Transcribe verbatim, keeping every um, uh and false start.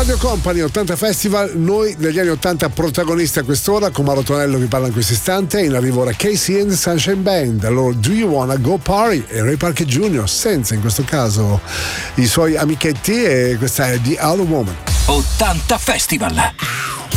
Radio Company ottanta Festival, noi degli anni ottanta protagonisti a quest'ora, con Mauro Tonello vi parla in questo istante. In arrivo ora Casey and the Sunshine Band, allora Do You Wanna Go Party, e Ray Parker Junior senza in questo caso i suoi amichetti, e questa è The Other Woman. ottanta Festival.